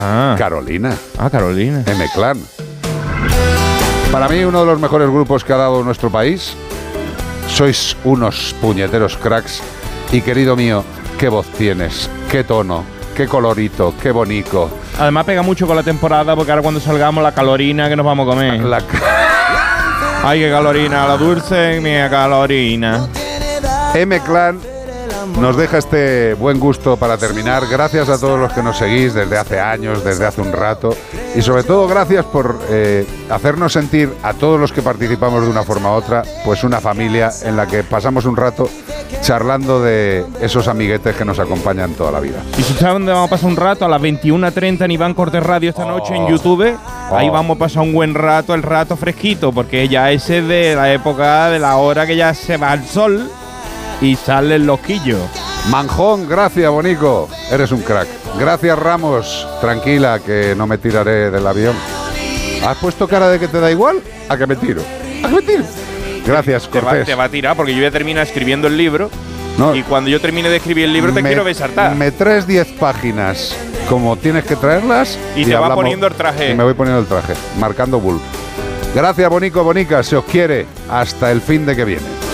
Carolina. Carolina. M-Clan. Para mí, uno de los mejores grupos que ha dado nuestro país. Sois unos puñeteros cracks. Y querido mío, qué voz tienes, qué tono, qué colorito, qué bonito. Además pega mucho con la temporada, porque ahora cuando salgamos la calorina que nos vamos a comer. Ay, qué calorina, la dulce mía calorina. M-Clan nos deja este buen gusto para terminar. Gracias a todos los que nos seguís desde hace años, desde hace un rato. Y sobre todo gracias por hacernos sentir a todos los que participamos de una forma u otra, pues una familia en la que pasamos un rato charlando de esos amiguetes que nos acompañan toda la vida. ¿Y si sabes dónde vamos a pasar un rato? A las 21:30 en Iván Cortés Radio esta noche en YouTube. Ahí vamos a pasar un buen rato, el rato fresquito, porque ya ese es de la época, de la hora que ya se va el sol y salen los quillos. Manjón, gracias, Bonico. Eres un crack. Gracias, Ramos. Tranquila, que no me tiraré del avión. ¿Has puesto cara de que te da igual? ¿A que me tiro? ¿A que me tiro? Gracias, Cortés. Te va a tirar porque yo voy a terminar escribiendo el libro. No. Y cuando yo termine de escribir el libro te quiero besartar. Me traes 10 páginas como tienes que traerlas. Y te va poniendo el traje. Y me voy poniendo el traje, marcando bull. Gracias, Bonico, Bonica. Se os quiere. Hasta el fin de que viene.